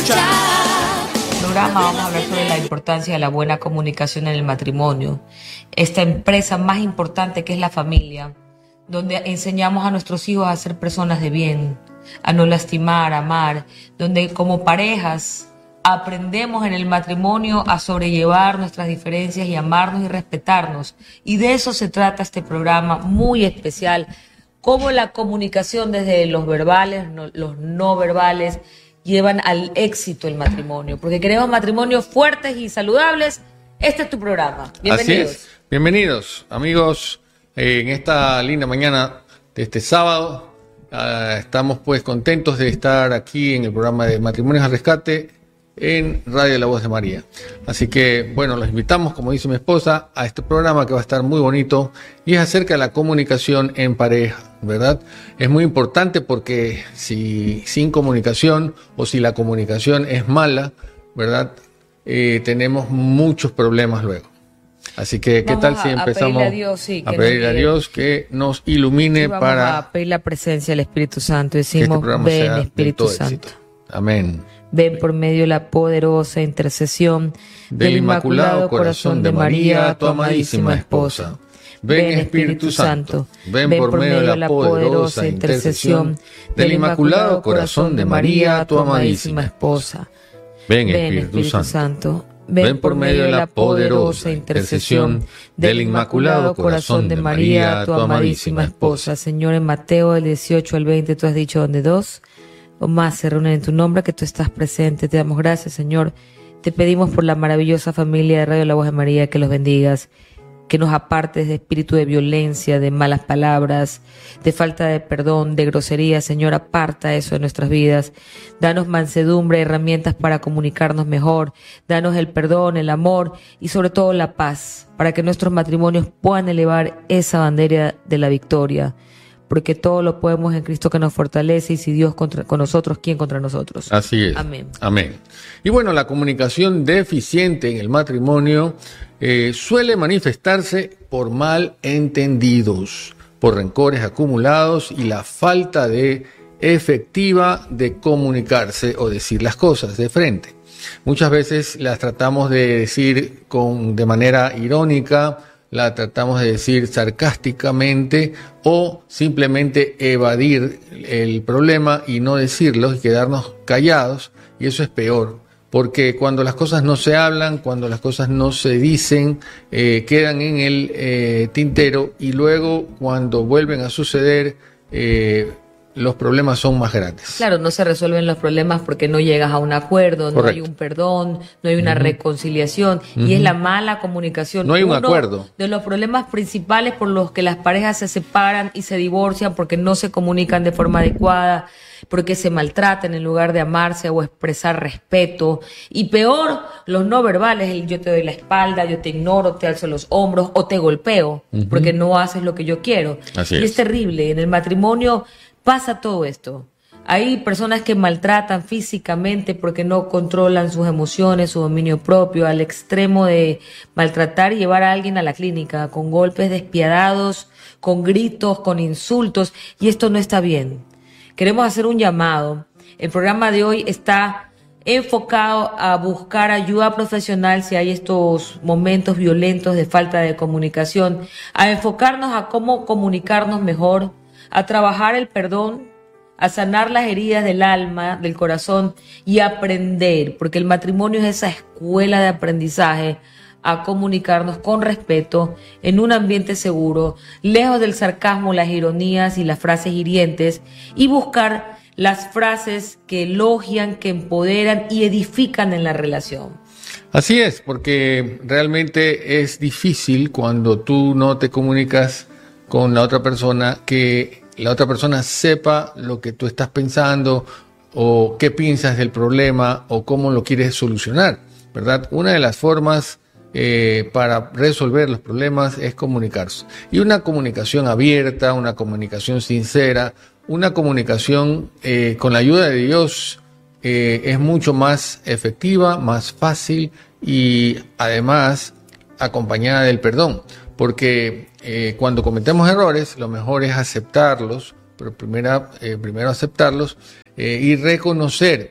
Programa vamos a hablar sobre la importancia de la buena comunicación en el matrimonio, esta empresa más importante que es la familia, donde enseñamos a nuestros hijos a ser personas de bien, a no lastimar, a amar, donde como parejas aprendemos en el matrimonio a sobrellevar nuestras diferencias y amarnos y respetarnos. Y de eso se trata este programa muy especial, cómo la comunicación desde los verbales, los no verbales, llevan al éxito el matrimonio. Porque queremos matrimonios fuertes y saludables. Este es tu programa. Bienvenidos. Así es. Bienvenidos, amigos, en esta linda mañana de este sábado. Estamos pues contentos de estar aquí en el programa de Matrimonios al Rescate en Radio La Voz de María. Así que, bueno, los invitamos, como dice mi esposa, a este programa que va a estar muy bonito y es acerca de la comunicación en pareja, ¿verdad? Es muy importante porque si sin comunicación o si la comunicación es mala, ¿verdad? Tenemos muchos problemas luego. Así que, ¿qué tal si empezamos a pedirle a Dios que nos ilumine para a pedir la presencia del Espíritu Santo? Decimos, ven Espíritu Santo. Amén. Ven por medio de la poderosa intercesión del Inmaculado Corazón de María, tu amadísima esposa. Ven Espíritu Santo, ven por medio de la poderosa intercesión del Inmaculado Corazón de María, tu amadísima esposa. Ven Espíritu Santo, ven por medio de la poderosa intercesión del Inmaculado Corazón de María, tu amadísima esposa. Señor, en Mateo del 18 al 20 tú has dicho, donde dos o más se reúnen en tu nombre, que tú estás presente. Te damos gracias, Señor. Te pedimos por la maravillosa familia de Radio La Voz de María, que los bendigas, que nos apartes de espíritu de violencia, de malas palabras, de falta de perdón, de grosería. Señor, aparta eso de nuestras vidas. Danos mansedumbre, herramientas para comunicarnos mejor. Danos el perdón, el amor y sobre todo la paz, para que nuestros matrimonios puedan elevar esa bandera de la victoria. Porque todo lo podemos en Cristo que nos fortalece, y si Dios con nosotros, ¿quién contra nosotros? Así es. Amén. Amén. Y bueno, la comunicación deficiente en el matrimonio suele manifestarse por malentendidos, por rencores acumulados y la falta de efectiva de comunicarse o decir las cosas de frente. Muchas veces las tratamos de decir de manera irónica, la tratamos de decir sarcásticamente o simplemente evadir el problema y no decirlo y quedarnos callados, y eso es peor, porque cuando las cosas no se hablan, cuando las cosas no se dicen, quedan en el tintero, y luego cuando vuelven a suceder, los problemas son más grandes. Claro, no se resuelven los problemas porque no llegas a un acuerdo, Correcto. No hay un perdón, no hay una reconciliación, y es la mala comunicación. No hay un acuerdo. De los problemas principales por los que las parejas se separan y se divorcian, porque no se comunican de forma adecuada, porque se maltratan en lugar de amarse o expresar respeto. Y peor, los no verbales, el yo te doy la espalda, yo te ignoro, te alzo los hombros o te golpeo porque no haces lo que yo quiero. Así y es. es terrible. En el matrimonio pasa todo esto. Hay personas que maltratan físicamente porque no controlan sus emociones, su dominio propio, al extremo de maltratar y llevar a alguien a la clínica con golpes despiadados, con gritos, con insultos, y esto no está bien. Queremos hacer un llamado. El programa de hoy está enfocado a buscar ayuda profesional si hay estos momentos violentos de falta de comunicación, a enfocarnos a cómo comunicarnos mejor, a trabajar el perdón, a sanar las heridas del alma, del corazón, y aprender, porque el matrimonio es esa escuela de aprendizaje, a comunicarnos con respeto, en un ambiente seguro, lejos del sarcasmo, las ironías y las frases hirientes, y buscar las frases que elogian, que empoderan y edifican en la relación. Así es, porque realmente es difícil cuando tú no te comunicas con la otra persona, que la otra persona sepa lo que tú estás pensando o qué piensas del problema o cómo lo quieres solucionar, ¿verdad? Una de las formas para resolver los problemas es comunicarse. Y una comunicación abierta, una comunicación sincera, una comunicación con la ayuda de Dios es mucho más efectiva, más fácil y además acompañada del perdón. Porque cuando cometemos errores, lo mejor es aceptarlos, pero primero aceptarlos y reconocer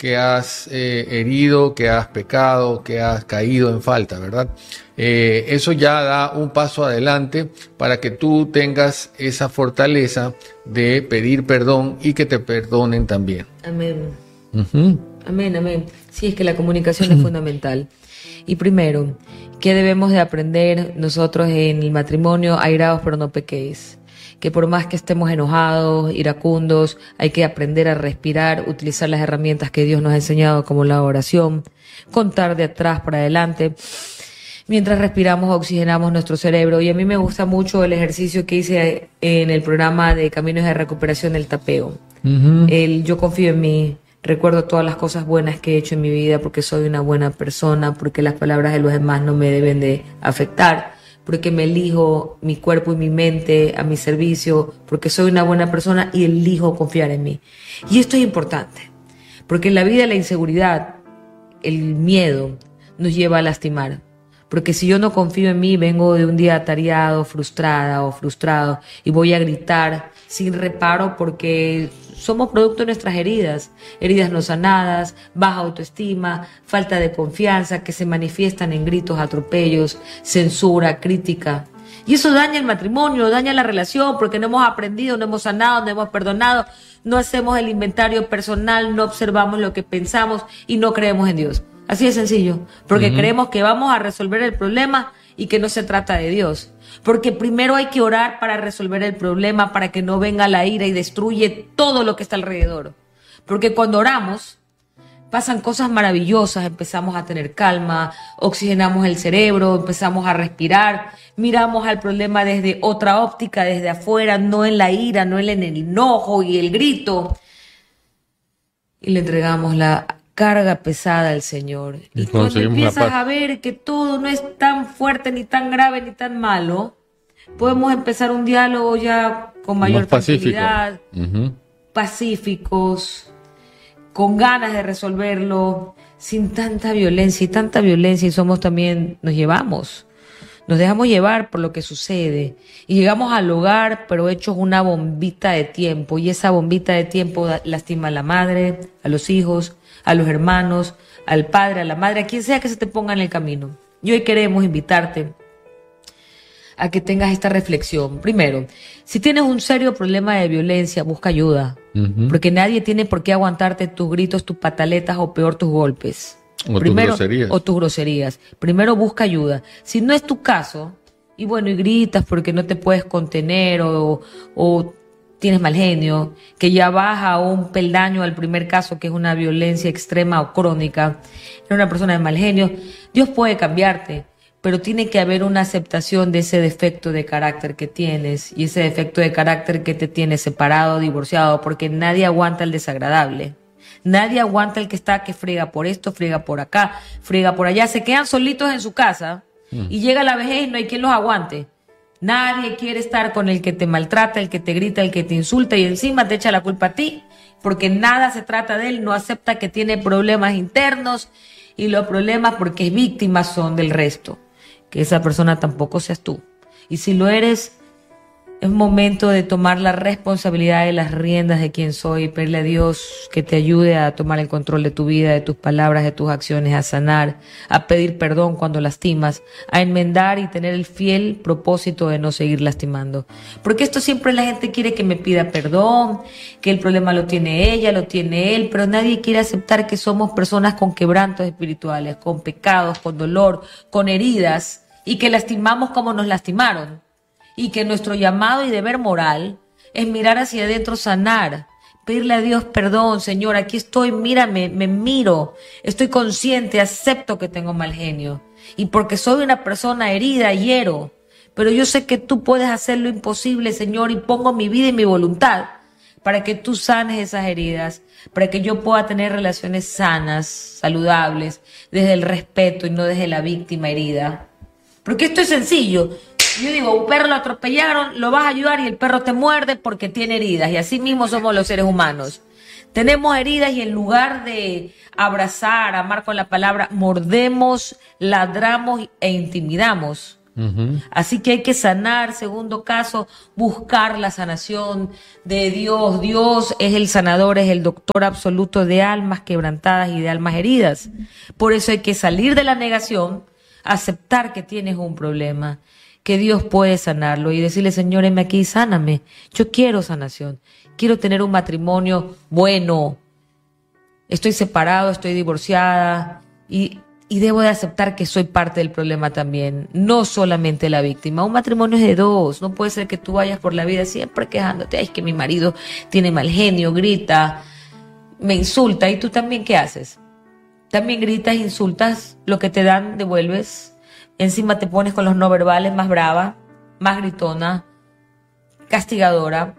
que has herido, que has pecado, que has caído en falta, ¿verdad? Eso ya da un paso adelante para que tú tengas esa fortaleza de pedir perdón y que te perdonen también. Amén. Amén, amén. Sí, es que la comunicación es fundamental. Y primero, ¿qué debemos de aprender nosotros en el matrimonio? Airaos, pero no pequéis. Que por más que estemos enojados, iracundos, hay que aprender a respirar, utilizar las herramientas que Dios nos ha enseñado como la oración, contar de atrás para adelante. Mientras respiramos, oxigenamos nuestro cerebro. Y a mí me gusta mucho el ejercicio que hice en el programa de Caminos de Recuperación del Tapeo. El yo confío en mí, recuerdo todas las cosas buenas que he hecho en mi vida porque soy una buena persona, porque las palabras de los demás no me deben de afectar, porque me elijo mi cuerpo y mi mente a mi servicio, porque soy una buena persona y elijo confiar en mí. Y esto es importante, porque en la vida la inseguridad, el miedo, nos lleva a lastimar. Porque si yo no confío en mí, vengo de un día atareado, frustrada o frustrado, y voy a gritar sin reparo porque somos producto de nuestras heridas no sanadas, baja autoestima, falta de confianza que se manifiestan en gritos, atropellos, censura, crítica. Y eso daña el matrimonio, daña la relación porque no hemos aprendido, no hemos sanado, no hemos perdonado, no hacemos el inventario personal, no observamos lo que pensamos y no creemos en Dios. Así de sencillo, porque creemos que vamos a resolver el problema y que no se trata de Dios. Porque primero hay que orar para resolver el problema, para que no venga la ira y destruye todo lo que está alrededor. Porque cuando oramos, pasan cosas maravillosas, empezamos a tener calma, oxigenamos el cerebro, empezamos a respirar, miramos al problema desde otra óptica, desde afuera, no en la ira, no en el enojo y el grito. Y le entregamos la carga pesada al Señor. Y cuando empiezas a ver que todo no es tan fuerte, ni tan grave, ni tan malo, podemos empezar un diálogo ya con mayor tranquilidad, pacíficos, con ganas de resolverlo, sin tanta violencia y somos también, nos dejamos llevar por lo que sucede y llegamos al hogar pero hechos una bombita de tiempo, y esa bombita de tiempo lastima a la madre, a los hijos, a los hermanos, al padre, a la madre, a quien sea que se te ponga en el camino. Y hoy queremos invitarte a que tengas esta reflexión. Primero, si tienes un serio problema de violencia, busca ayuda, porque nadie tiene por qué aguantarte tus gritos, tus pataletas o peor tus golpes. O tus groserías. Primero busca ayuda. Si no es tu caso, y gritas porque no te puedes contener o tienes mal genio, que ya baja un peldaño al primer caso, que es una violencia extrema o crónica, eres una persona de mal genio, Dios puede cambiarte, pero tiene que haber una aceptación de ese defecto de carácter que tienes, y ese defecto de carácter que te tiene separado, divorciado, porque nadie aguanta el desagradable. Nadie aguanta el que friega por esto, friega por acá, friega por allá. Se quedan solitos en su casa y llega la vejez y no hay quien los aguante. Nadie quiere estar con el que te maltrata, el que te grita, el que te insulta y encima te echa la culpa a ti, porque nada se trata de él, no acepta que tiene problemas internos y los problemas porque es víctima son del resto. Que esa persona tampoco seas tú. Y si lo eres, es momento de tomar la responsabilidad de las riendas de quién soy, pedirle a Dios que te ayude a tomar el control de tu vida, de tus palabras, de tus acciones, a sanar, a pedir perdón cuando lastimas, a enmendar y tener el fiel propósito de no seguir lastimando. Porque esto siempre la gente quiere que me pida perdón, que el problema lo tiene ella, lo tiene él, pero nadie quiere aceptar que somos personas con quebrantos espirituales, con pecados, con dolor, con heridas, y que lastimamos como nos lastimaron. Y que nuestro llamado y deber moral es mirar hacia adentro, sanar, pedirle a Dios perdón. Señor, aquí estoy, mírame, me miro, estoy consciente, acepto que tengo mal genio. Y porque soy una persona herida, hiero, pero yo sé que tú puedes hacer lo imposible, Señor, y pongo mi vida y mi voluntad para que tú sanes esas heridas, para que yo pueda tener relaciones sanas, saludables, desde el respeto y no desde la víctima herida. Porque esto es sencillo. Yo digo, un perro lo atropellaron, lo vas a ayudar y el perro te muerde porque tiene heridas. Y así mismo somos los seres humanos. Tenemos heridas y en lugar de abrazar, amar con la palabra, mordemos, ladramos e intimidamos. Ujú. Así que hay que sanar, segundo caso, buscar la sanación de Dios. Dios es el sanador, es el doctor absoluto de almas quebrantadas y de almas heridas. Por eso hay que salir de la negación, aceptar que tienes un problema, que Dios puede sanarlo y decirle, Señor, heme aquí, sáname. Yo quiero sanación, quiero tener un matrimonio bueno. Estoy separado, estoy divorciada y debo de aceptar que soy parte del problema también, no solamente la víctima. Un matrimonio es de dos, no puede ser que tú vayas por la vida siempre quejándote, ay, es que mi marido tiene mal genio, grita, me insulta, y tú también, ¿qué haces? También gritas, insultas, lo que te dan devuelves, encima te pones con los no verbales, más brava, más gritona, castigadora.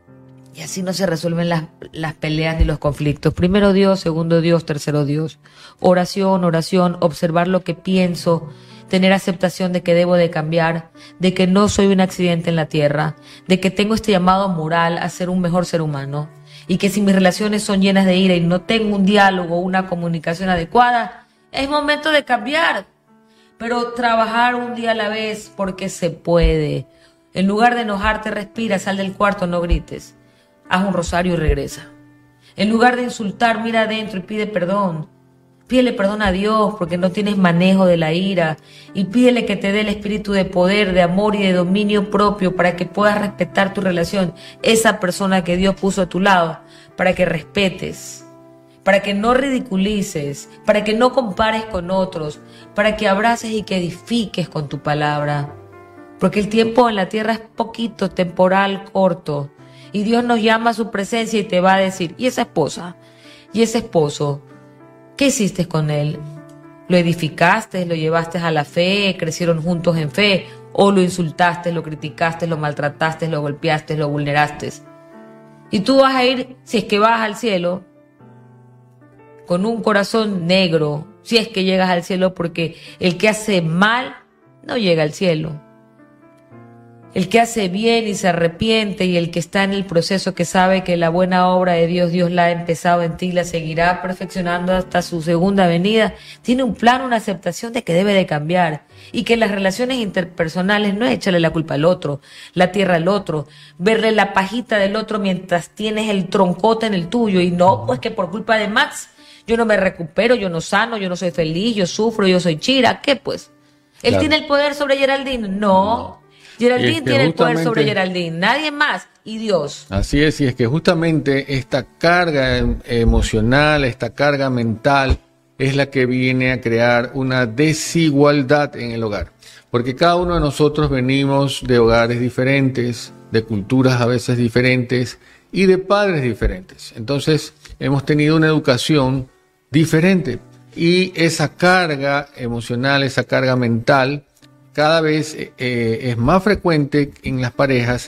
Y así no se resuelven las peleas ni los conflictos. Primero Dios, segundo Dios, tercero Dios. Oración, oración, observar lo que pienso, tener aceptación de que debo de cambiar, de que no soy un accidente en la tierra, de que tengo este llamado moral a ser un mejor ser humano y que si mis relaciones son llenas de ira y no tengo un diálogo, una comunicación adecuada, es momento de cambiar. Pero trabajar un día a la vez porque se puede. En lugar de enojarte, respira, sal del cuarto, no grites. Haz un rosario y regresa. En lugar de insultar, mira adentro y pide perdón. Pídele perdón a Dios porque no tienes manejo de la ira y pídele que te dé el espíritu de poder, de amor y de dominio propio para que puedas respetar tu relación, esa persona que Dios puso a tu lado, para que respetes, para que no ridiculices, para que no compares con otros, para que abraces y que edifiques con tu palabra. Porque el tiempo en la tierra es poquito, temporal, corto. Y Dios nos llama a su presencia y te va a decir, ¿y esa esposa? ¿Y ese esposo? ¿Qué hiciste con él? ¿Lo edificaste? ¿Lo llevaste a la fe? ¿Crecieron juntos en fe? ¿O lo insultaste, lo criticaste, lo maltrataste, lo golpeaste, lo vulneraste? Y tú vas a ir, si es que vas al cielo, con un corazón negro, si es que llegas al cielo, porque el que hace mal no llega al cielo. El que hace bien y se arrepiente y el que está en el proceso, que sabe que la buena obra de Dios, Dios la ha empezado en ti y la seguirá perfeccionando hasta su segunda venida, tiene un plan, una aceptación de que debe de cambiar y que las relaciones interpersonales no es echarle la culpa al otro, la tierra al otro, verle la pajita del otro mientras tienes el troncote en el tuyo y no, pues que por culpa de Max yo no me recupero, yo no sano, yo no soy feliz, yo sufro, yo soy chira. ¿Qué pues? ¿Él Claro. tiene el poder sobre Geraldine? No. Geraldine Y es que tiene el poder sobre justamente- Geraldine, nadie más, y Dios. Así es, y es que justamente esta carga emocional, esta carga mental, es la que viene a crear una desigualdad en el hogar. Porque cada uno de nosotros venimos de hogares diferentes, de culturas a veces diferentes y de padres diferentes. Entonces, hemos tenido una educación diferente y esa carga emocional, esa carga mental, cada vez es más frecuente en las parejas,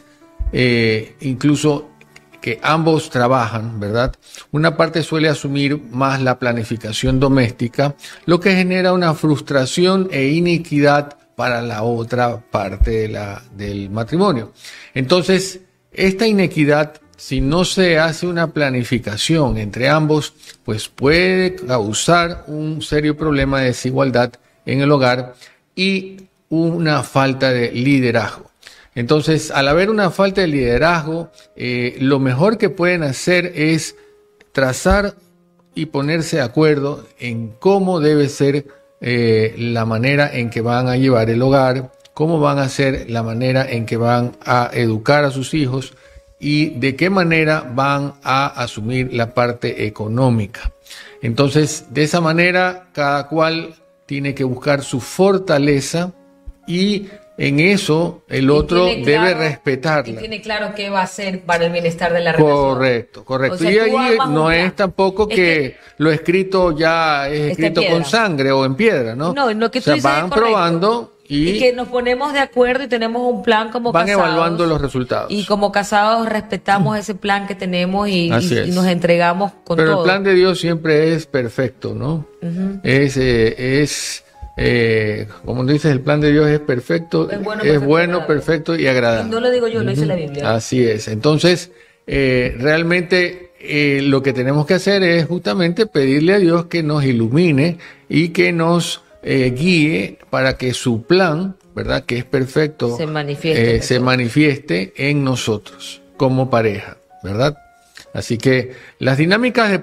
incluso que ambos trabajan, ¿verdad? Una parte suele asumir más la planificación doméstica, lo que genera una frustración e inequidad para la otra parte del matrimonio. Entonces, esta inequidad, si no se hace una planificación entre ambos, pues puede causar un serio problema de desigualdad en el hogar y una falta de liderazgo. Entonces, al haber una falta de liderazgo, lo mejor que pueden hacer es trazar y ponerse de acuerdo en cómo debe ser la manera en que van a llevar el hogar, cómo van a ser la manera en que van a educar a sus hijos y de qué manera van a asumir la parte económica. Entonces, de esa manera, cada cual tiene que buscar su fortaleza y en eso el otro debe respetarla. Y tiene claro qué va a hacer para el bienestar de la relación. Correcto, correcto. O sea, Y tú allí armas un no plan. es tampoco Es que lo escrito ya es Está en escrito con piedra. sangre o en piedra, ¿no? No, lo que O tú sea, dices van es correcto. probando Y que nos ponemos de acuerdo y tenemos un plan como van casados. evaluando los resultados. Y como casados respetamos ese plan que tenemos y Así es. nos entregamos con Pero todo. el plan de Dios siempre es perfecto, ¿no? Como dices, el plan de Dios es perfecto, Es bueno, es perfecto, bueno, agradable. perfecto y agradable. Y no lo digo yo, lo dice la Biblia. Así es. Entonces, realmente lo que tenemos que hacer es justamente pedirle a Dios que nos ilumine y que nos guíe para que su plan, ¿verdad?, que es perfecto, se manifieste en nosotros como pareja, ¿verdad? Así que las dinámicas de